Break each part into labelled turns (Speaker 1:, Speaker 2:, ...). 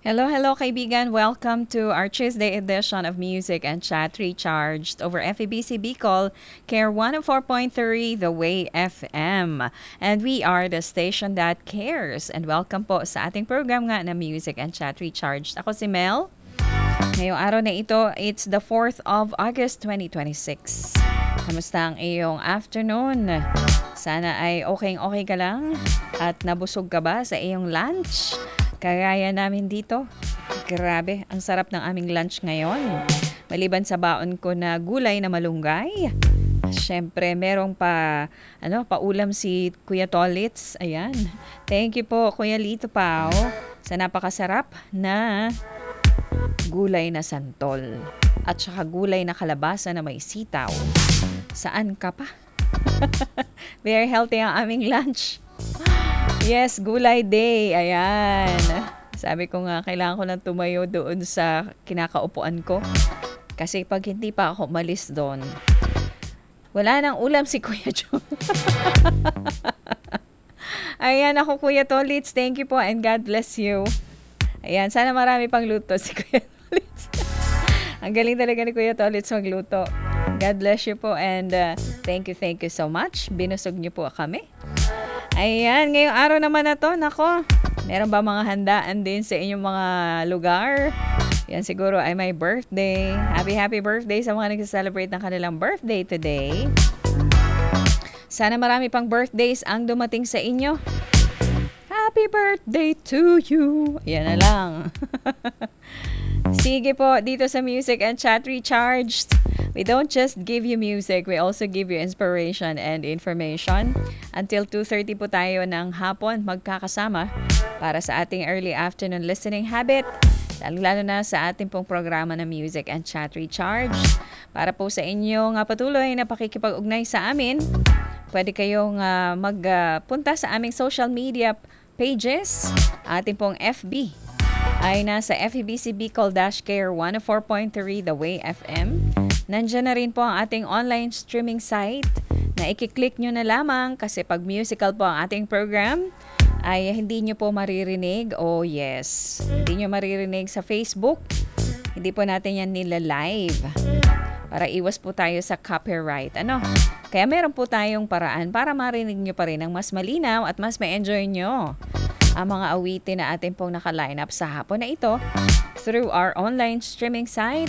Speaker 1: Hello, hello kaibigan. Welcome to our Tuesday edition of Music and Chat Recharged over FEBC Bicol, Care 104.3 The Way FM. And we are the station that cares. And welcome po sa ating program nga na Music and Chat Recharged. Ako si Mel. Ngayong araw na ito, it's the 4th of August 2026. Kamusta ang iyong afternoon? Sana ay okay ka lang at nabusog ka ba sa iyong lunch? Kagaya namin dito. Grabe, ang sarap ng aming lunch ngayon. Maliban sa baon ko na gulay na malunggay. Siyempre, merong paulam si Kuya Tolits. Ayan. Thank you po, Kuya Lito Pao, sa napakasarap na gulay na santol. At saka gulay na kalabasa na may sitaw. Saan ka pa? Very healthy ang aming lunch. Yes, gulay day. Ayan. Sabi ko nga, kailangan ko nang tumayo doon sa kinakaupuan ko. Kasi pag hindi pa ako umalis doon, wala nang ulam si Kuya Joe. Ayan ako, Kuya Tolits. Thank you po and God bless you. Ayan, sana marami pang luto si Kuya Tolits. Ang galing talaga ni Kuya Tolits magluto. God bless you po and thank you so much. Binusog niyo po kami. Ayan, ngayong araw naman na to, nako, meron ba mga handaan din sa inyong mga lugar? Yan siguro ay may birthday. Happy birthday sa mga nag-celebrate ng kanilang birthday today. Sana marami pang birthdays ang dumating sa inyo. Happy birthday to you! Yan na lang. Sige po, dito sa Music and Chat Recharged, we don't just give you music, we also give you inspiration and information. Until 2:30 po tayo ng hapon magkakasama para sa ating early afternoon listening habit. Lalo na sa ating pong programa na Music and Chat Recharged. Para po sa inyong patuloy na pakikipag-ugnay sa amin, pwede kayong magpunta sa aming social media pages. Ating pong FB ay nasa FEBC Bicol-Care 104.3 The Way FM. Nandiyan na rin po ang ating online streaming site na i-click nyo na lamang kasi pag musical po ang ating program ay hindi nyo po maririnig. Oh yes, hindi nyo maririnig sa Facebook. Hindi po natin yan nila-live para iwas po tayo sa copyright. Kaya meron po tayong paraan para marinig nyo pa rin ang mas malinaw at mas ma-enjoy nyo ang mga awitin na atin pong naka-line up sa hapon na ito through our online streaming site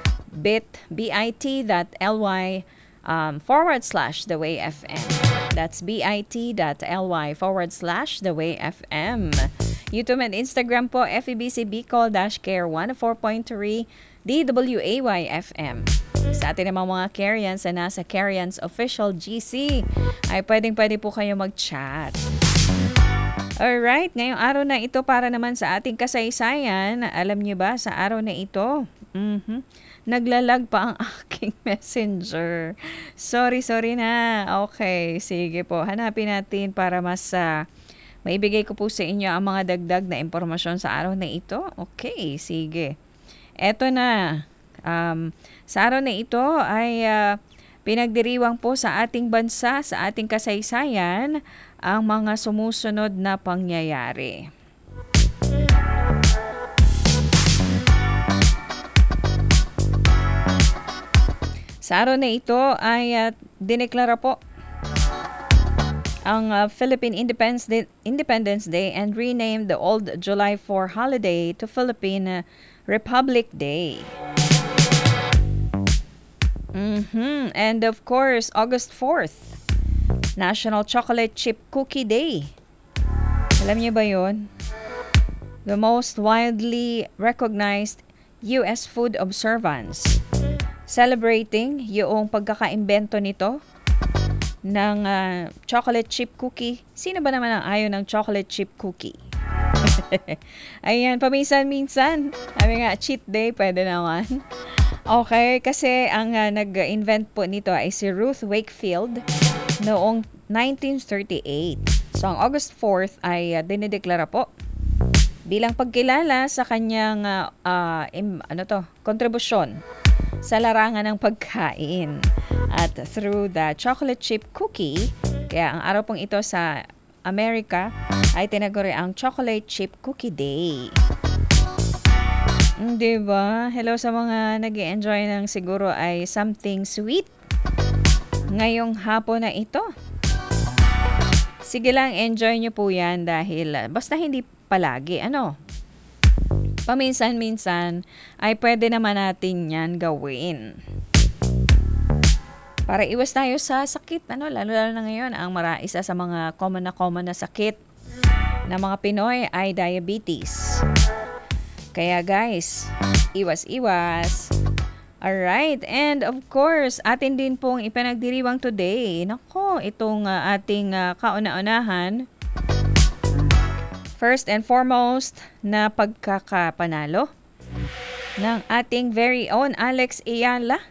Speaker 1: bit.ly/The Way FM. That's bit.ly/The Way FM. YouTube and Instagram po, FEBC Bicol-Care 104.3 DWAY FM. Sa atin namang mga Carians na nasa Carians Official GC ay pwede po kayo mag-chat. Alright, ngayong araw na ito para naman sa ating kasaysayan. Alam niyo ba sa araw na ito? Naglalag pa ang aking messenger. Sorry na. Okay, sige po. Hanapin natin para mas maibigay ko po sa inyo ang mga dagdag na impormasyon sa araw na ito. Okay, sige. Eto na. Sa araw na ito ay pinagdiriwang po sa ating bansa, sa ating kasaysayan, ang mga sumusunod na pangyayari. Sa araw na ito ay dineklara po ang Philippine Independence Day and renamed the old July 4 holiday to Philippine Republic Day. And of course, August 4th, National Chocolate Chip Cookie Day. Alam niyo ba yun? The most widely recognized U.S. food observance. Celebrating yung pagkakaimbento nito ng chocolate chip cookie. Sino ba naman ang ayaw ng chocolate chip cookie? Ayan, paminsan-minsan. Sabi nga, cheat day, pwede naman. Okay, kasi ang nag-invent po nito ay si Ruth Wakefield noong 1938. So, ang August 4th ay dinideklara po bilang pagkilala sa kanyang kontribusyon sa larangan ng pagkain. At through the chocolate chip cookie, kaya ang araw pong ito sa Amerika ay tinaguri ang Chocolate Chip Cookie Day. 'Di ba? Hello sa mga nag-e-enjoy ng siguro ay something sweet ngayong hapon na ito. Sige lang, enjoy nyo po yan dahil basta hindi palagi, ano? Paminsan-minsan ay pwede naman natin yan gawin. Para iwas tayo sa sakit, ano? Lalo-lalo na ngayon, ang isa sa mga common na sakit ng mga Pinoy ay diabetes. Kaya guys, iwas-iwas. Alright, and of course, atin din pong ipinagdiriwang today. Nako, itong ating kauna-unahan. First and foremost na pagkakapanalo ng ating very own Alex Ayala.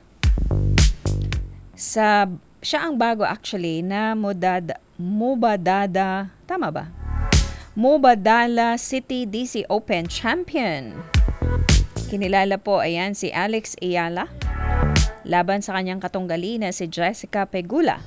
Speaker 1: Siya ang bago actually na Mubadala, tama ba? Mubadala City DC Open Champion. Kinilala po ayan si Alex Ayala laban sa kanyang katunggali na si Jessica Pegula.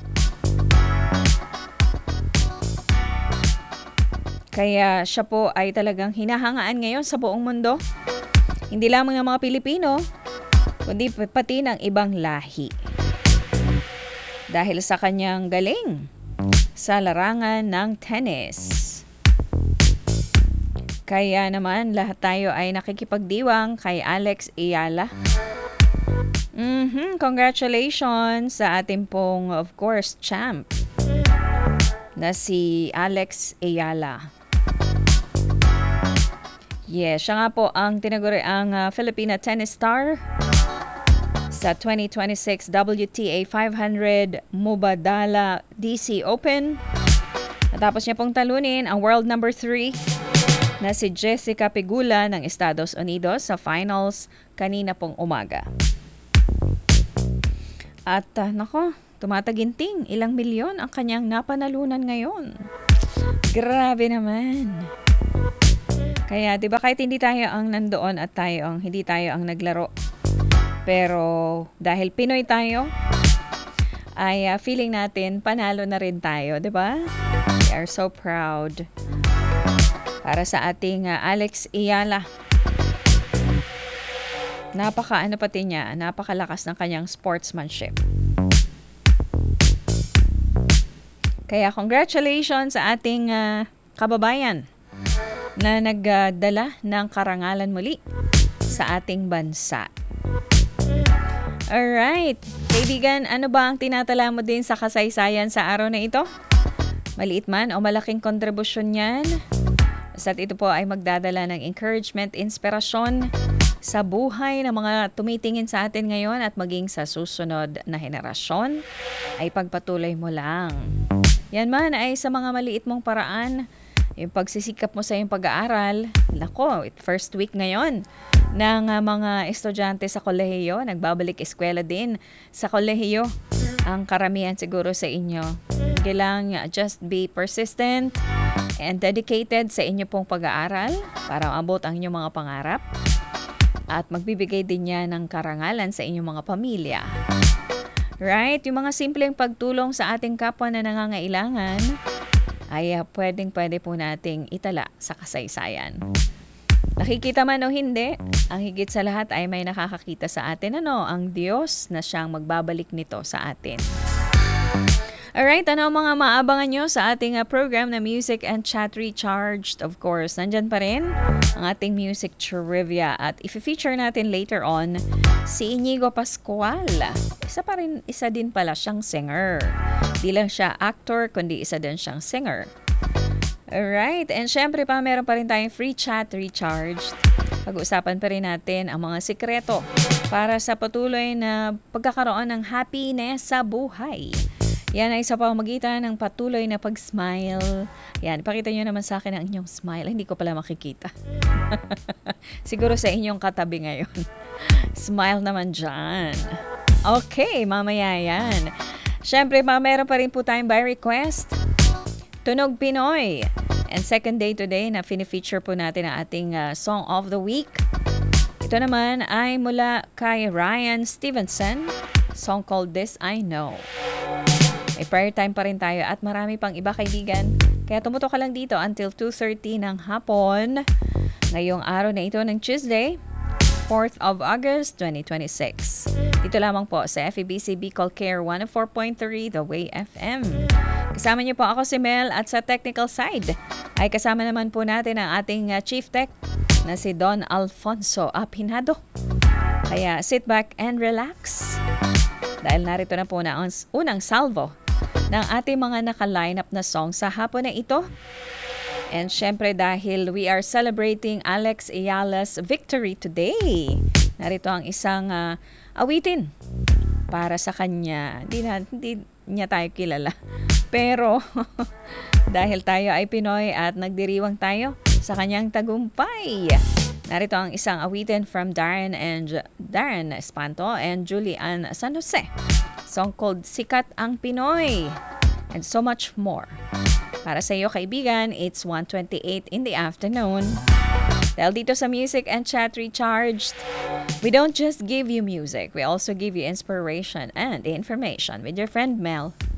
Speaker 1: Kaya siya po ay talagang hinahangaan ngayon sa buong mundo. Hindi lamang ng mga Pilipino, kundi pati ng ibang lahi. Dahil sa kanyang galing sa larangan ng tennis. Kaya naman lahat tayo ay nakikipagdiwang kay Alex Ayala. Congratulations sa ating pong, of course, champ na si Alex Ayala. Yes, siya nga po ang tinaguri ang Filipina tennis star sa 2026 WTA 500 Mubadala DC Open. Matapos niya pong talunin ang world number 3 na si Jessica Pegula ng Estados Unidos sa finals kanina pong umaga. At nako, tumataginting ilang milyon ang kanyang napanalunan ngayon. Grabe naman. Kaya 'di ba kahit hindi tayo ang nandoon at hindi tayo ang naglaro. Pero dahil Pinoy tayo, ay feeling natin panalo na rin tayo, 'di ba? We are so proud. Para sa ating Alex Ayala. Napakalakas ng kanyang sportsmanship. Kaya congratulations sa ating kababayan na nagdala ng karangalan muli sa ating bansa. Alright, kaibigan, ano ba ang tinatala mo din sa kasaysayan sa araw na ito? Maliit man o malaking kontribusyon yan, basta't ito po ay magdadala ng encouragement, inspirasyon sa buhay ng mga tumitingin sa atin ngayon at maging sa susunod na henerasyon, ay pagpatuloy mo lang. Yan man ay sa mga maliit mong paraan, yung pagsisikap mo sa iyong pag-aaral. Nako, first week ngayon ng mga estudyante sa kolehiyo, nagbabalik eskwela din sa kolehiyo. Ang karamihan siguro sa inyo. Kailangan just be persistent and dedicated sa inyo pong pag-aaral para maabot ang inyong mga pangarap. At magbibigay din yan ng karangalan sa inyong mga pamilya. Right? Yung mga simpleng pagtulong sa ating kapwa na nangangailangan ay pwede po nating itala sa kasaysayan. Nakikita man o hindi, ang higit sa lahat ay may nakakakita sa atin, ang Diyos na siyang magbabalik nito sa atin. Alright, ano ang mga maabangan nyo sa ating program na Music and Chat Recharged? Of course, nandyan pa rin ang ating music trivia at i-feature natin later on si Inigo Pascual. Isa din pala siyang singer. Di lang siya actor, kundi isa din siyang singer. Alright, and syempre pa meron pa rin tayong free chat recharged. Pag-uusapan pa rin natin ang mga sikreto para sa patuloy na pagkakaroon ng happiness sa buhay. Yan ay sa pamamagitan ng patuloy na pag-smile. Yan, pakita nyo naman sa akin ang inyong smile. Hindi ko pala makikita. Siguro sa inyong katabi ngayon. Smile naman dyan. Okay, mamaya yan. Siyempre, meron pa rin po tayong by request. Tunog Pinoy. And second day today na fini-feature po natin ang ating Song of the Week. Ito naman ay mula kay Ryan Stevenson. Song called This I Know. May prayer time pa rin tayo at marami pang iba, kaibigan. Kaya tumutok ka lang dito until 2:30 ng hapon. Ngayong araw na ito ng Tuesday. 4th of August, 2026. Dito lamang po sa FEBC Bicol Care 104.3 The Way FM. Kasama niyo po ako si Mel at sa technical side ay kasama naman po natin ang ating Chief Tech na si Don Alfonso Apinado. Kaya sit back and relax dahil narito na po na ang unang salvo ng ating mga naka-line up na song sa hapon na ito. And syempre dahil we are celebrating Alex Ayala's victory today, narito ang isang awitin para sa kanya. Hindi niya tayo kilala. Pero dahil tayo ay Pinoy at nagdiriwang tayo sa kanyang tagumpay, narito ang isang awitin from Darren Espanto and Julian San Jose. Song called Sikat ang Pinoy and so much more. Para sa iyo kaibigan, it's 1:28 in the afternoon. Dahil dito sa Music and Chat Recharged, we don't just give you music, we also give you inspiration and information with your friend Mel.